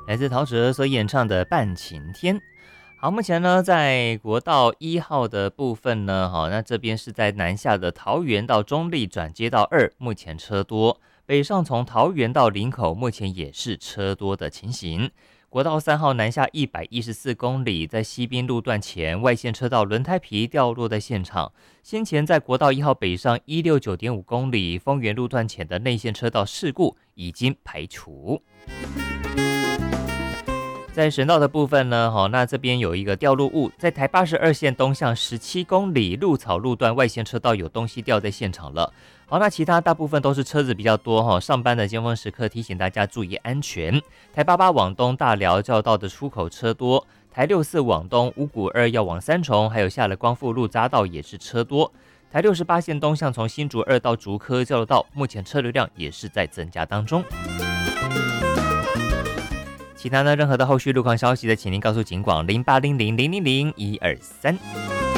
来自陶喆所演唱的《半晴天》。好，目前呢，在国道1号的部分呢，好，那这边是在南下的桃园到中坜转接道2，目前车多；北上从桃园到林口，目前也是车多的情形。国道3号南下114公里，在西滨路段前外线车道轮胎皮掉落在现场。先前在国道1号北上169.5公里，丰原路段前的内线车道事故已经排除。在省道的部分呢，那这边有一个掉落物，在台82线东向17公里鹿草路段外线车道有东西掉在现场了。好，那其他大部分都是车子比较多，上班的尖峰时刻提醒大家注意安全。台88往东大寮交道的出口车多，台64往东五股2要往三重，还有下了光复路匝道也是车多。台68线东向从新竹2到竹科交流道，目前车流量也是在增加当中。其他呢，任何的后续路况消息的，请您告诉警广0800000123。